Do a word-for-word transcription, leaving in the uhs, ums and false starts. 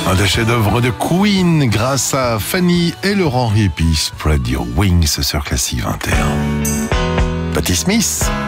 Un des chefs-d'œuvre de Queen grâce à Fanny et Laurent Riepi, Spread Your Wings sur Classique vingt et un. Patti Smith.